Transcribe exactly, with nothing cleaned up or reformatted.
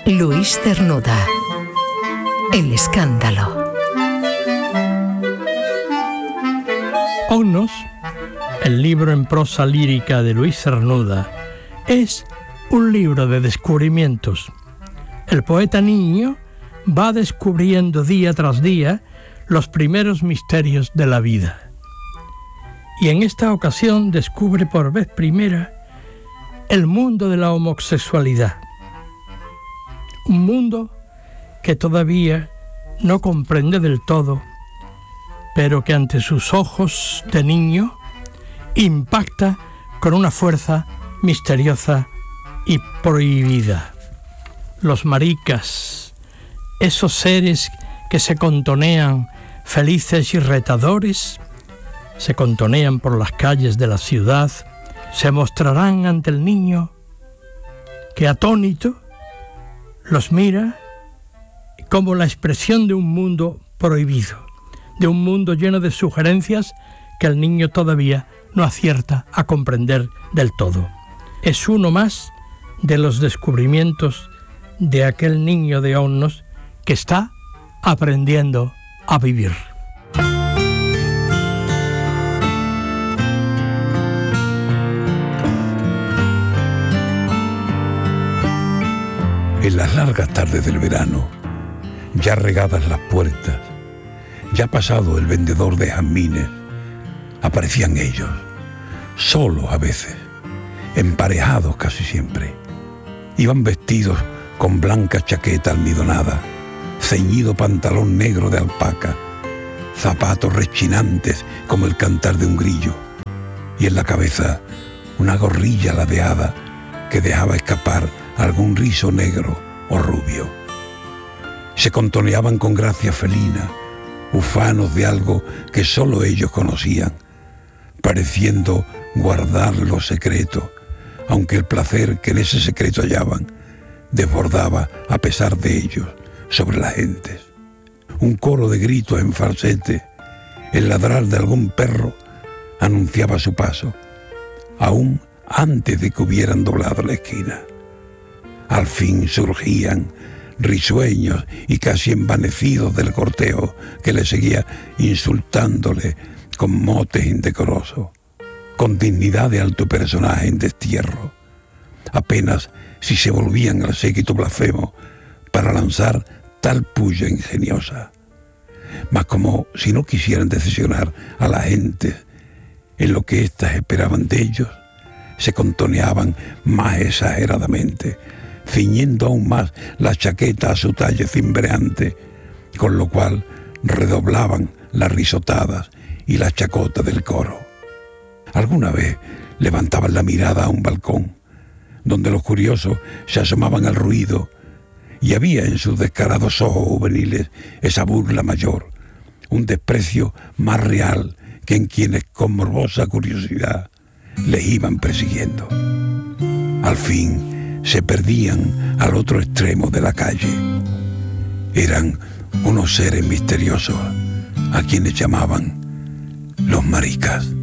Luis Cernuda. El escándalo. Onnos, el libro en prosa lírica de Luis Cernuda, es un libro de descubrimientos. El poeta niño va descubriendo día tras día los primeros misterios de la vida. Y en esta ocasión descubre por vez primera el mundo de la homosexualidad. Un mundo que todavía no comprende del todo, pero que ante sus ojos de niño impacta con una fuerza misteriosa y prohibida. Los maricas, esos seres que se contonean felices y retadores, se contonean por las calles de la ciudad, se mostrarán ante el niño que atónito los mira como la expresión de un mundo prohibido, de un mundo lleno de sugerencias que el niño todavía no acierta a comprender del todo. Es uno más de los descubrimientos de aquel niño de Onnos que está aprendiendo a vivir. En las largas tardes del verano, ya regadas las puertas, ya pasado el vendedor de jazmines, aparecían ellos, solos a veces, emparejados casi siempre. Iban vestidos con blanca chaqueta almidonada, ceñido pantalón negro de alpaca, zapatos rechinantes como el cantar de un grillo, y en la cabeza una gorrilla ladeada que dejaba escapar algún rizo negro o rubio. Se contoneaban con gracia felina, ufanos de algo que solo ellos conocían, pareciendo guardar los secretos, aunque el placer que en ese secreto hallaban desbordaba, a pesar de ellos, sobre las gentes. Un coro de gritos en falsete, el ladrar de algún perro, anunciaba su paso, aún antes de que hubieran doblado la esquina. Al fin surgían, risueños y casi envanecidos del cortejo que le seguía insultándole con motes indecorosos, con dignidad de alto personaje en destierro, apenas si se volvían al séquito blasfemo para lanzar tal puya ingeniosa. Mas como si no quisieran decepcionar a la gente en lo que éstas esperaban de ellos, se contoneaban más exageradamente, ciñendo aún más la chaqueta a su talle cimbreante, con lo cual redoblaban las risotadas y la chacota del coro. Alguna vez levantaban la mirada a un balcón, donde los curiosos se asomaban al ruido, y había en sus descarados ojos juveniles esa burla mayor, un desprecio más real que en quienes con morbosa curiosidad les iban persiguiendo. Al fin se perdían al otro extremo de la calle. Eran unos seres misteriosos a quienes llamaban los maricas.